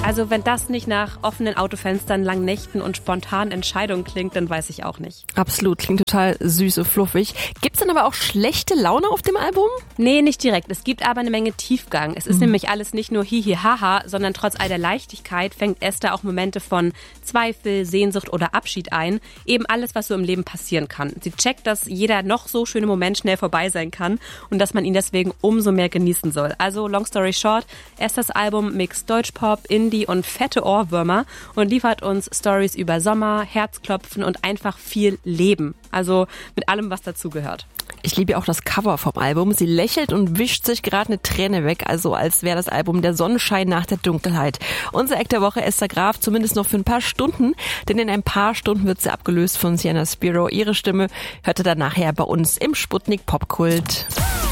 Also wenn das nicht nach offenen Autofenstern, langen Nächten und spontanen Entscheidungen klingt, dann weiß ich auch nicht. Absolut, klingt total süß und fluffig. Gibt's denn aber auch schlechte Laune auf dem Album? Nee, nicht direkt. Es gibt aber eine Menge Tiefgang. Es ist nämlich alles nicht nur hihi haha, sondern trotz all der Leichtigkeit fängt Esther auch Momente von Zweifel, Sehnsucht oder Abschied ein. Eben alles, was so im Leben passieren kann. Sie checkt, dass jeder noch so schöne Moment schnell vorbei sein kann und dass man ihn deswegen umso mehr genießen soll. Also long story short, Esthers Album mixt Deutschpop, Indie und fette Ohrwürmer und liefert uns Stories über Sommer, Herzklopfen und einfach viel Leben. Also mit allem, was dazugehört. Ich liebe auch das Cover vom Album. Sie lächelt und wischt sich gerade eine Träne weg, also als wäre das Album der Sonnenschein nach der Dunkelheit. Unser Eck der Woche, Esther Graf, zumindest noch für ein paar Stunden, denn in ein paar Stunden wird sie abgelöst von Sienna Spiro. Ihre Stimme hört ihr dann nachher bei uns im Sputnik Popkult.